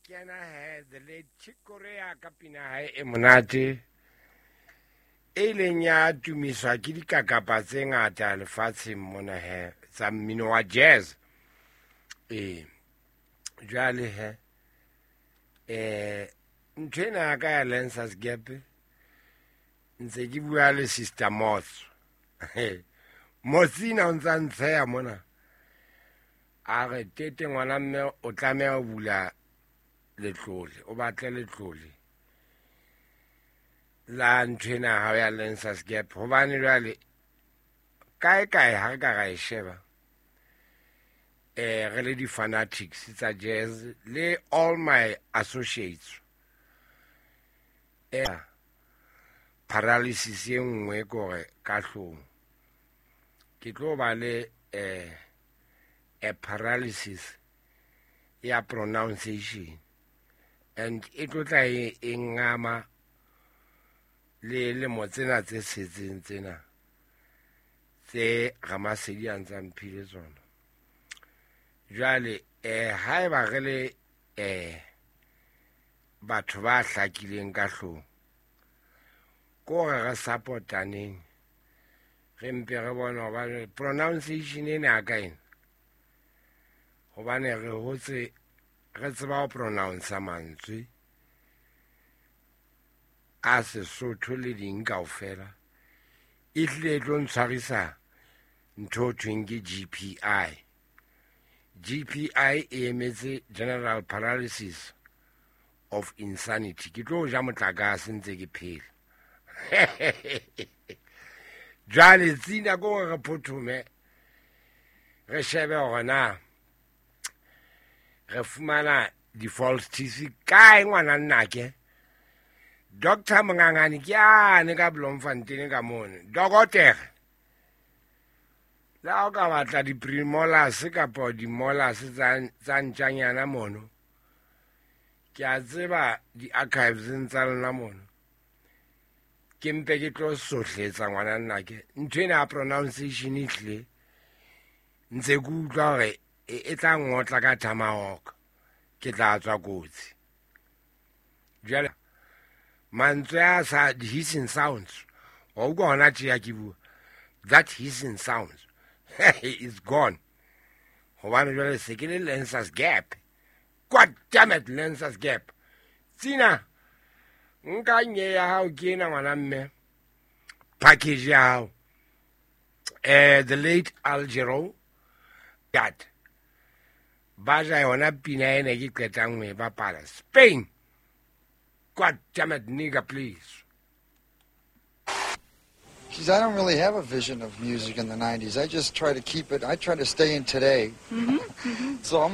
Kiana had the late Chikorea Kapina e monate e leng ya tumiswa ke dikakapa tse ngata lefatsheng mona he tsa mmino wa jazz jwale he nthwena ka ya Lancers Gap ntse ke bua le Sister Moss Mosina o ntsa ntsheya mona a re tete ngwana mme o tlameha ho bula letlole o batle letlole la nthwena ha ya Lancers Gap hobane jwale kae ha re ka ra e sheba re le di fanatics tsa jazz le all my associates paralysis e nngwe gore ka hlong ke tlo ba le a paralysis ya pronunciation and it tlo tla e ngama le motsena tse setseng tsena tse Ramasedi a ntsa mphile tsona jwale ha e ba re le batho ba hlakileng ka hlong ko re supportaneng re mpe re bona hobane pronunciation ena ka ena hobane re hotse re tseba ho pronounce mantswe a Sesotho le ding kaofela e hlile tlo ntshwarisa ntho thweng ke GPI e emetse general paralysis of insanity ke tlo ja motlakase ntse ke phela jwale tsina ko re phothume re shebe hore na re fumana di-false teeth kae ngwana nnake Dr. Mngangani ke ane ka Bloemfontein ka mone dokotela la o ka batla di-premolars kapa di-molars tsa ntjanyana mono ke a tseba di-archives tsa lona mono ke mpe ke tlo sohletsa ngwana nnake nthwena ya pronunciation ihle ntse ke utlwa gore e tla ngotla ka Tomahawk ke tla tswa kotsi jwale mantswe a sa hissing sounds wa utlwa hona tjea ke bua that hissing sounds is gone hobane jwale se ke le Lancers Gap god damn it Lancers Gap tsina nka nye ya hao ke ena ngwana mme package ya hao the late Algero that baja yona pina ene ke qetang ho e bapala Spain god damn it nigga please. Geez, I don't really have a vision of music in the 90s. I just try to keep it. I try to stay in today. So I'm